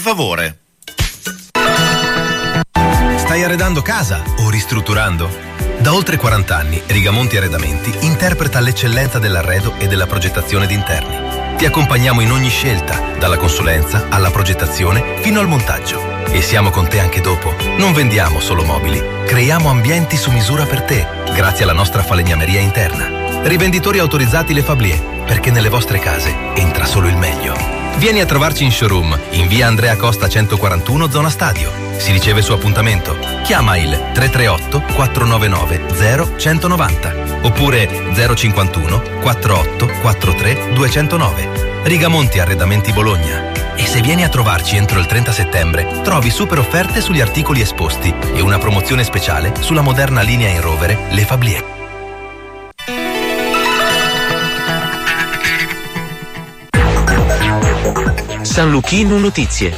favore. Stai arredando casa o ristrutturando? Da oltre 40 anni Rigamonti Arredamenti interpreta l'eccellenza dell'arredo e della progettazione di interni. Ti accompagniamo in ogni scelta, dalla consulenza alla progettazione fino al montaggio. E siamo con te anche dopo. Non vendiamo solo mobili, creiamo ambienti su misura per te, grazie alla nostra falegnameria interna. Rivenditori autorizzati Le Fablier, perché nelle vostre case entra solo il meglio. Vieni a trovarci in showroom, in via Andrea Costa 141, zona Stadio. Si riceve su appuntamento. Chiama il 338 499 0190 oppure 051 48 43 209. Rigamonti Arredamenti Bologna. E se vieni a trovarci entro il 30 settembre, trovi super offerte sugli articoli esposti e una promozione speciale sulla moderna linea in rovere Le Fablier. San Luchino Notizie.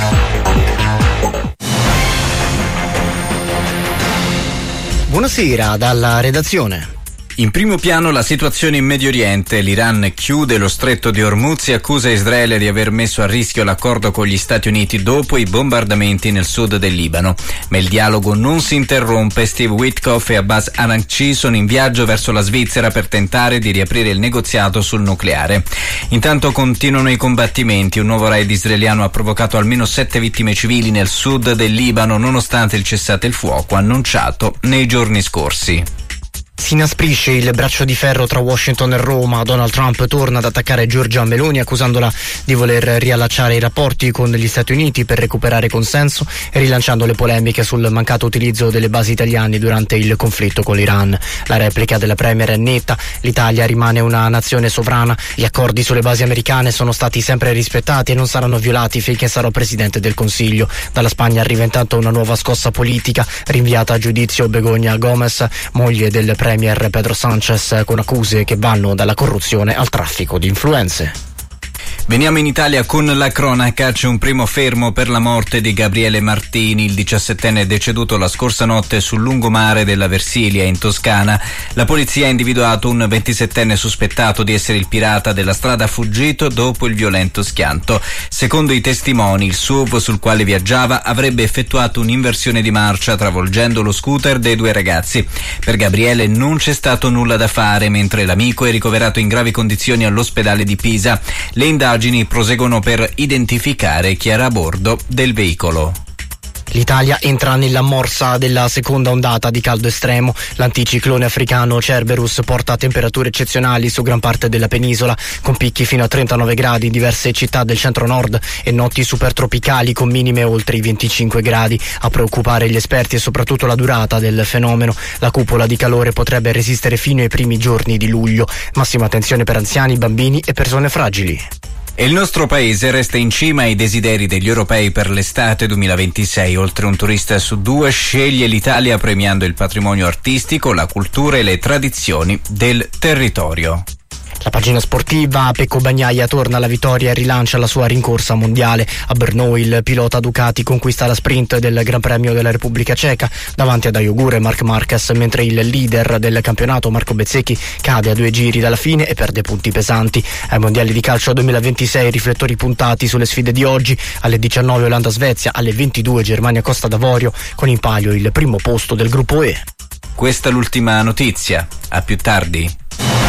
Buonasera dalla redazione. In primo piano la situazione in Medio Oriente. L'Iran chiude lo stretto di Hormuz e accusa Israele di aver messo a rischio l'accordo con gli Stati Uniti dopo i bombardamenti nel sud del Libano. Ma il dialogo non si interrompe. Steve Witkoff e Abbas Araghchi sono in viaggio verso la Svizzera per tentare di riaprire il negoziato sul nucleare. Intanto continuano i combattimenti. Un nuovo raid israeliano ha provocato almeno 7 vittime civili nel sud del Libano, nonostante il cessate il fuoco annunciato nei giorni scorsi. Si inasprisce il braccio di ferro tra Washington e Roma. Donald Trump torna ad attaccare Giorgia Meloni accusandola di voler riallacciare i rapporti con gli Stati Uniti per recuperare consenso e rilanciando le polemiche sul mancato utilizzo delle basi italiane durante il conflitto con l'Iran. La replica della premier è netta: l'Italia rimane una nazione sovrana, gli accordi sulle basi americane sono stati sempre rispettati e non saranno violati finché sarò Presidente del Consiglio. Dalla Spagna arriva intanto una nuova scossa politica, rinviata a giudizio Begoña Gómez, moglie del premier Pedro Sánchez, con accuse che vanno dalla corruzione al traffico di influenze. Veniamo in Italia con la cronaca. C'è un primo fermo per la morte di Gabriele Martini, il 17enne deceduto la scorsa notte sul lungomare della Versilia in Toscana. La polizia ha individuato un 27enne sospettato di essere il pirata della strada fuggito dopo il violento schianto. Secondo i testimoni, il SUV sul quale viaggiava avrebbe effettuato un'inversione di marcia travolgendo lo scooter dei due ragazzi. Per Gabriele non c'è stato nulla da fare, mentre l'amico è ricoverato in gravi condizioni all'ospedale di Pisa. Le indagini proseguono per identificare chi era a bordo del veicolo. L'Italia entra nella morsa della seconda ondata di caldo estremo. L'anticiclone africano Cerberus porta temperature eccezionali su gran parte della penisola, con picchi fino a 39 gradi in diverse città del centro-nord e notti supertropicali con minime oltre i 25 gradi. A preoccupare gli esperti è soprattutto la durata del fenomeno. La cupola di calore potrebbe resistere fino ai primi giorni di luglio. Massima attenzione per anziani, bambini e persone fragili. E il nostro paese resta in cima ai desideri degli europei per l'estate 2026. Oltre un turista su 2 sceglie l'Italia premiando il patrimonio artistico, la cultura e le tradizioni del territorio. La pagina sportiva: Pecco Bagnaia torna alla vittoria e rilancia la sua rincorsa mondiale. A Brno il pilota Ducati conquista la sprint del Gran Premio della Repubblica Ceca davanti ad Ayogur e Marc Marquez, mentre il leader del campionato Marco Bezzecchi cade a 2 giri dalla fine e perde punti pesanti. Ai mondiali di calcio 2026 riflettori puntati sulle sfide di oggi. Alle 19 Olanda-Svezia, alle 22 Germania-Costa d'Avorio, con in palio il primo posto del gruppo E. Questa è l'ultima notizia. A più tardi.